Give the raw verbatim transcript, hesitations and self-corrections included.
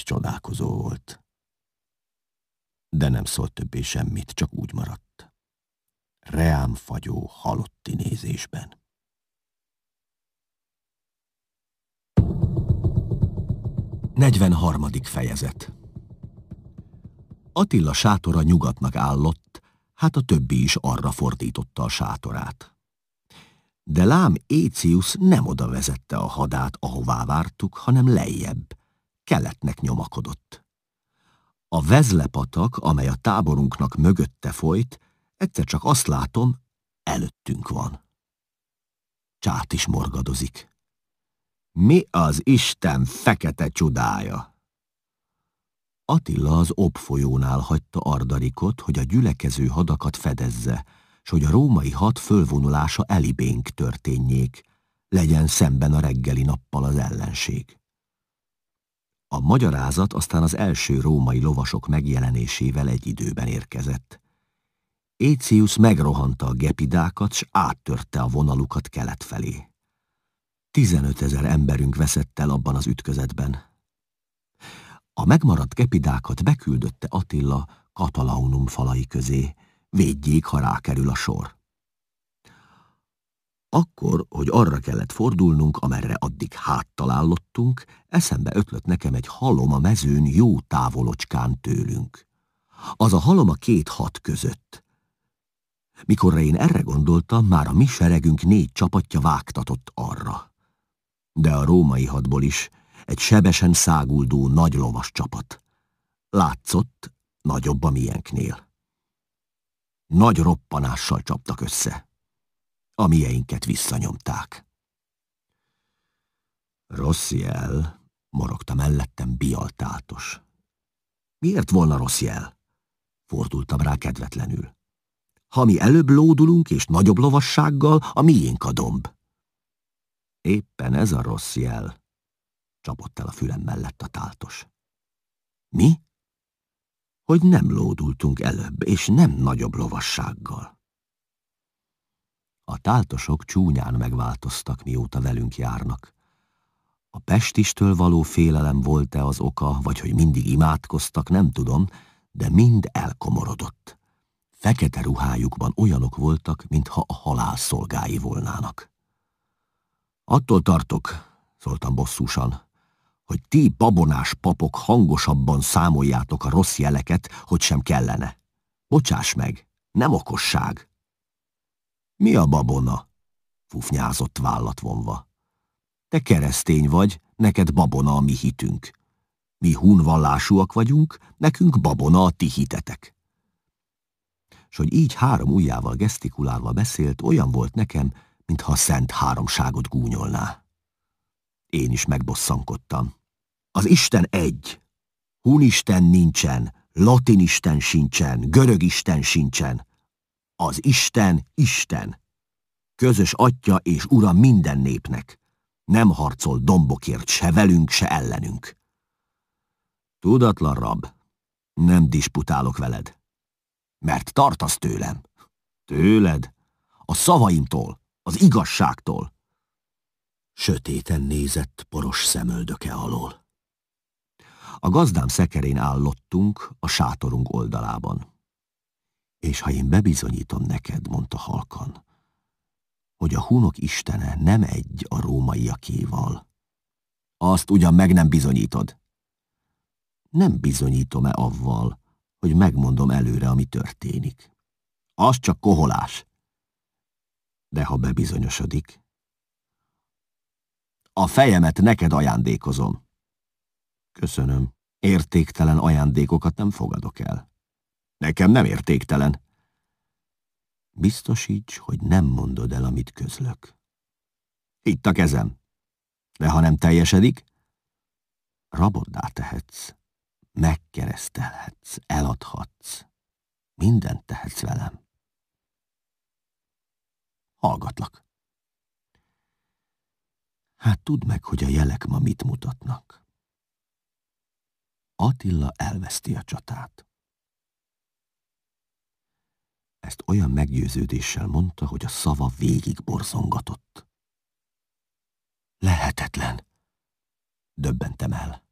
is csodálkozó volt. De nem szólt többé semmit, csak úgy maradt. Reám fagyó halotti nézésben. negyvenharmadik fejezet. Attila sátora nyugatnak állott, hát a többi is arra fordította a sátorát. De lám Écius nem oda vezette a hadát, ahová vártuk, hanem lejjebb, keletnek nyomakodott. A Vezlepatak, amely a táborunknak mögötte folyt, egyszer csak azt látom, előttünk van. Csát is morgadozik. Mi az Isten fekete csodája? Attila az Ob folyónál hagyta Ardarikot, hogy a gyülekező hadakat fedezze, s hogy a római had fölvonulása elibénk történjék, legyen szemben a reggeli nappal az ellenség. A magyarázat aztán az első római lovasok megjelenésével egy időben érkezett. Écius megrohanta a gepidákat, s áttörte a vonalukat kelet felé. Tizenötezer emberünk veszett el abban az ütközetben. A megmaradt gepidákat beküldötte Attila Katalaunum falai közé, védjék, ha rákerül a sor. Akkor, hogy arra kellett fordulnunk, amerre addig háttal állottunk, eszembe ötlött nekem egy halom a mezőn jó távolocskán tőlünk. Az a halom a két had között. Mikorra én erre gondoltam, már a mi seregünk négy csapatja vágtatott arra. De a római hadból is egy sebesen száguldó nagy lovas csapat. Látszott, nagyobb a miénknél. Nagy roppanással csaptak össze. A mieinket visszanyomták. Rossz jel, morogta mellettem Bialtátos. Miért volna rossz jel? Fordultam rá kedvetlenül. Ha mi előbb lódulunk és nagyobb lovassággal, a miénk a domb. Éppen ez a rossz jel, csapott el a fülem mellett a Táltos. Mi? Hogy nem lódultunk előbb, és nem nagyobb lovassággal. A táltosok csúnyán megváltoztak, mióta velünk járnak. A pestistől való félelem volt-e az oka, vagy hogy mindig imádkoztak, nem tudom, de mind elkomorodott. Fekete ruhájukban olyanok voltak, mintha a halál szolgái volnának. Attól tartok, szóltam bosszúsan, hogy ti babonás papok hangosabban számoljátok a rossz jeleket, hogy sem kellene. Bocsáss meg, nem okosság. Mi a babona? Fufnyázott vállat vonva. Te keresztény vagy, neked babona a mi hitünk. Mi hunvallásúak vagyunk, nekünk babona a ti hitetek. S hogy így három ujjával gesztikulálva beszélt, olyan volt nekem, mintha a szent háromságot gúnyolná. Én is megbosszankodtam. Az Isten egy. Hunisten nincsen, latinisten sincsen, görögisten sincsen. Az Isten Isten. Közös atya és ura minden népnek. Nem harcol dombokért se velünk, se ellenünk. Tudatlan rab, nem disputálok veled. Mert tartasz tőlem. Tőled? A szavaimtól, az igazságtól. Sötéten nézett poros szemöldöke alól. A gazdám szekerén állottunk a sátorunk oldalában. És ha én bebizonyítom neked, mondta halkan, hogy a hunok istene nem egy a rómaiakéval, azt ugyan meg nem bizonyítod. Nem bizonyítom-e avval, hogy megmondom előre, ami történik. Az csak koholás. De ha bebizonyosodik, a fejemet neked ajándékozom. Köszönöm, értéktelen ajándékokat nem fogadok el. Nekem nem értéktelen. Biztosíts, hogy nem mondod el, amit közlök. Itt a kezem. De ha nem teljesedik, raboddá tehetsz, megkeresztelhetsz, eladhatsz. Mindent tehetsz velem. Hallgatlak. Hát tudd meg, hogy a jelek ma mit mutatnak. Attila elveszti a csatát. Ezt olyan meggyőződéssel mondta, hogy a szava végig borzongatott. Lehetetlen, döbbentem el.